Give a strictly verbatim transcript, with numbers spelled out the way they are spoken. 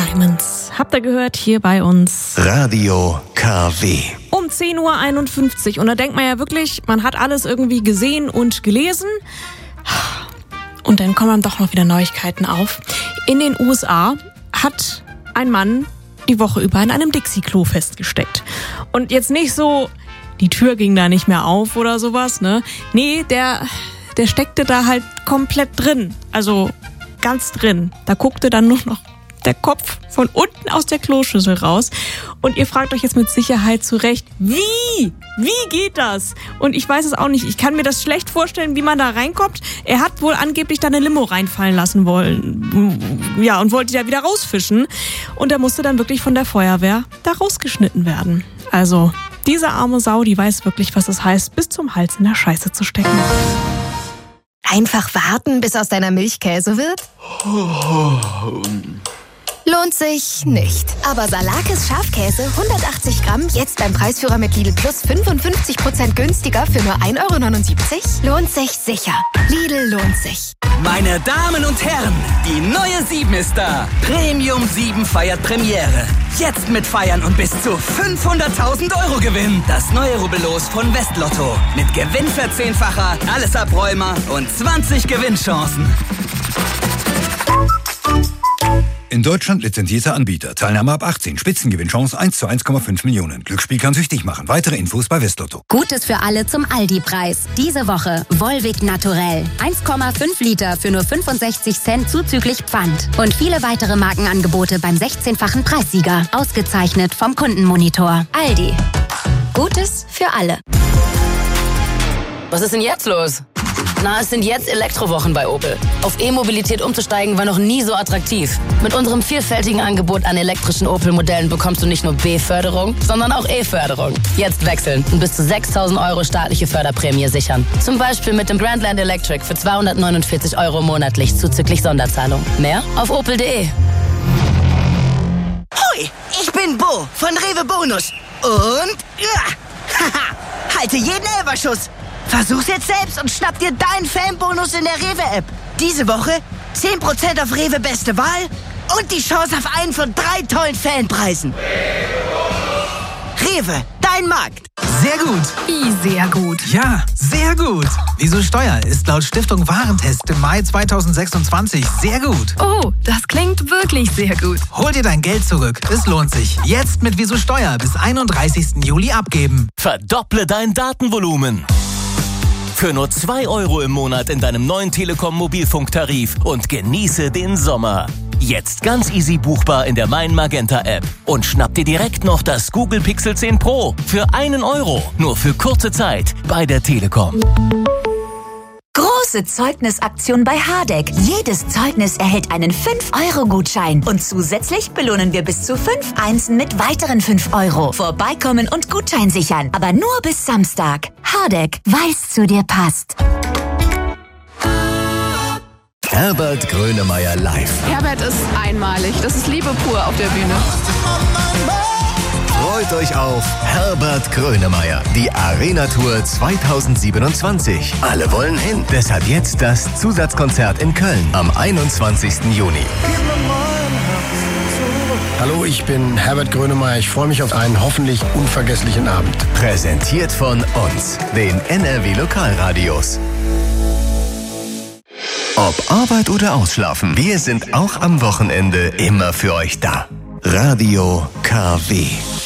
Diamonds. Habt ihr gehört, hier bei uns Radio K W. Um zehn Uhr einundfünfzig. Und da denkt man ja wirklich, man hat alles irgendwie gesehen und gelesen. Und dann kommen dann doch noch wieder Neuigkeiten auf. In den U S A hat ein Mann die Woche über in einem Dixie-Klo festgesteckt. Und jetzt nicht so, die Tür ging da nicht mehr auf oder sowas, ne? Nee, der, der steckte da halt komplett drin. Also ganz drin. Da guckte dann nur noch der Kopf von unten aus der Kloschüssel raus. Und ihr fragt euch jetzt mit Sicherheit zurecht, wie? Wie geht das? Und ich weiß es auch nicht. Ich kann mir das schlecht vorstellen, wie man da reinkommt. Er hat wohl angeblich da eine Limo reinfallen lassen wollen. Ja, und wollte die da wieder rausfischen. Und er musste dann wirklich von der Feuerwehr da rausgeschnitten werden. Also, diese arme Sau, die weiß wirklich, was es heißt, bis zum Hals in der Scheiße zu stecken. Einfach warten, bis aus deiner Milch Käse wird? Lohnt sich nicht. Aber Salakis Schafkäse hundertachtzig Gramm jetzt beim Preisführer mit Lidl Plus fünfundfünfzig Prozent günstiger für nur ein Euro neunundsiebzig? Lohnt sich sicher. Lidl lohnt sich. Meine Damen und Herren, die neue sieben ist da. Premium sieben feiert Premiere. Jetzt mitfeiern und bis zu fünfhunderttausend Euro gewinnen. Das neue Rubbellos von Westlotto. Mit Gewinnverzehnfacher, alles Abräumer und zwanzig Gewinnchancen. In Deutschland lizenzierter Anbieter. Teilnahme ab achtzehn. Spitzengewinnchance eins zu eins Komma fünf Millionen. Glücksspiel kann süchtig machen. Weitere Infos bei Westlotto. Gutes für alle zum Aldi-Preis. Diese Woche Volvic Naturell. eins Komma fünf Liter für nur fünfundsechzig Cent zuzüglich Pfand. Und viele weitere Markenangebote beim sechzehnfachen Preissieger. Ausgezeichnet vom Kundenmonitor. Aldi. Gutes für alle. Was ist denn jetzt los? Na, es sind jetzt Elektrowochen bei Opel. Auf E-Mobilität umzusteigen war noch nie so attraktiv. Mit unserem vielfältigen Angebot an elektrischen Opel-Modellen bekommst du nicht nur B-Förderung, sondern auch E-Förderung. Jetzt wechseln und bis zu sechstausend Euro staatliche Förderprämie sichern. Zum Beispiel mit dem Grandland Electric für zweihundertneunundvierzig Euro monatlich zuzüglich Sonderzahlung. Mehr auf opel punkt de. Hoi, ich bin Bo von Rewe Bonus. Und ja, haha, halte jeden Elferschuss. Versuch's jetzt selbst und schnapp dir deinen Fanbonus in der Rewe-App. Diese Woche zehn Prozent auf Rewe Beste Wahl und die Chance auf einen von drei tollen Fanpreisen. Rewe, dein Markt. Sehr gut. Wie sehr gut? Ja, sehr gut. Wieso Steuer ist laut Stiftung Warentest im Mai zweitausendsechsundzwanzig sehr gut. Oh, das klingt wirklich sehr gut. Hol dir dein Geld zurück. Es lohnt sich. Jetzt mit Wieso Steuer bis einunddreißigsten Juli abgeben. Verdopple dein Datenvolumen. Für nur zwei Euro im Monat in deinem neuen Telekom-Mobilfunktarif und genieße den Sommer. Jetzt ganz easy buchbar in der Mein Magenta App. Und schnapp dir direkt noch das Google Pixel zehn Pro für einen Euro. Nur für kurze Zeit bei der Telekom. Große Zeugnisaktion bei Hardegg. Jedes Zeugnis erhält einen fünf Euro Gutschein. Und zusätzlich belohnen wir bis zu fünf Einsen mit weiteren fünf Euro. Vorbeikommen und Gutschein sichern. Aber nur bis Samstag. Hardegg, weil's zu dir passt. Herbert Grönemeyer live. Herbert ist einmalig. Das ist Liebe pur auf der Bühne. Freut euch auf Herbert Grönemeyer, die Arena-Tour zweitausendsiebenundzwanzig. Alle wollen hin. Deshalb jetzt das Zusatzkonzert in Köln am einundzwanzigsten Juni. Hallo, ich bin Herbert Grönemeyer. Ich freue mich auf einen hoffentlich unvergesslichen Abend. Präsentiert von uns, den N R W Lokalradios. Ob Arbeit oder Ausschlafen, wir sind auch am Wochenende immer für euch da. Radio K W.